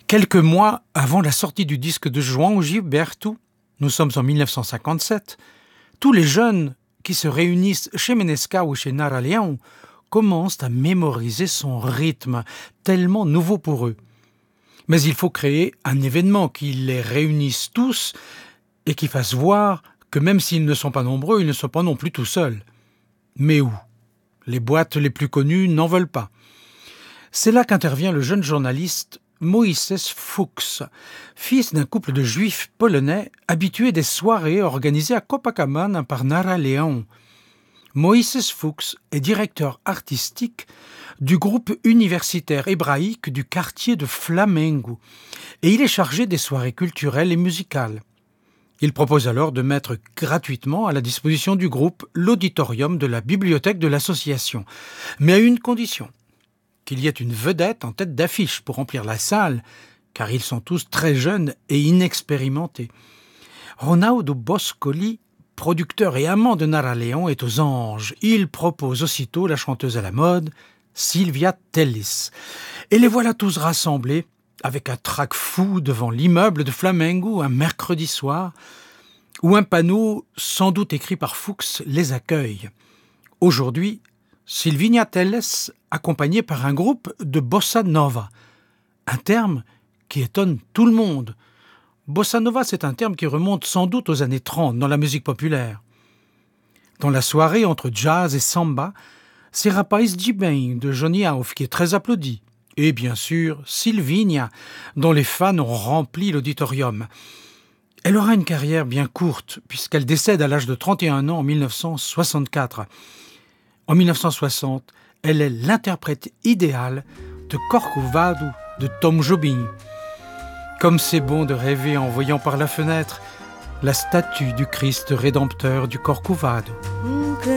Quelques mois avant la sortie du disque de João Gilberto, nous sommes en 1957, tous les jeunes qui se réunissent chez Menescal ou chez Nara Leão commencent à mémoriser son rythme, tellement nouveau pour eux. Mais il faut créer un événement qui les réunisse tous et qui fasse voir que même s'ils ne sont pas nombreux, ils ne sont pas non plus tout seuls. Mais où ? Les boîtes les plus connues n'en veulent pas. C'est là qu'intervient le jeune journaliste Moïse Fuchs, fils d'un couple de juifs polonais habitués des soirées organisées à Copacabana par Nara Leão. Moïse Fuchs est directeur artistique du groupe universitaire hébraïque du quartier de Flamengo et il est chargé des soirées culturelles et musicales. Il propose alors de mettre gratuitement à la disposition du groupe l'auditorium de la bibliothèque de l'association, mais à une condition, qu'il y ait une vedette en tête d'affiche pour remplir la salle, car ils sont tous très jeunes et inexpérimentés. Ronaldo Boscoli, producteur et amant de Nara Leão, est aux anges. Il propose aussitôt la chanteuse à la mode, Sylvia Tellis. Et les voilà tous rassemblés, avec un trac fou devant l'immeuble de Flamengo un mercredi soir, où un panneau, sans doute écrit par Fuchs, les accueille. Aujourd'hui, Sylvia Tellis, accompagnée par un groupe de bossa nova, un terme qui étonne tout le monde. Bossa nova, c'est un terme qui remonte sans doute aux années 30 dans la musique populaire. Dans la soirée entre jazz et samba, c'est Rapaz de Bem de Johnny Alf qui est très applaudi. Et bien sûr, Sylvinha, dont les fans ont rempli l'auditorium. Elle aura une carrière bien courte, puisqu'elle décède à l'âge de 31 ans en 1964. En 1960, elle est l'interprète idéale de Corcovado de Tom Jobim. Comme c'est bon de rêver en voyant par la fenêtre la statue du Christ rédempteur du Corcovado.